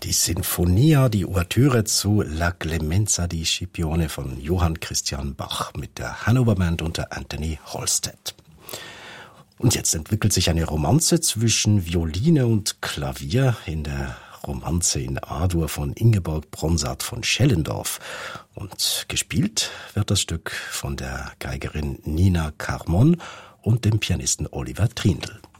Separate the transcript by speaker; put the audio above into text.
Speaker 1: Die Sinfonia, die Ouvertüre zu La Clemenza di Scipione von Johann Christian Bach mit der Hannover Band unter Anthony Halstead. Und jetzt entwickelt sich eine Romanze zwischen Violine und Klavier in der Romanze in A-Dur von Ingeborg Bronsart von Schellendorf. Und gespielt wird das Stück von der Geigerin Nina Carmon und dem Pianisten Oliver Trindl.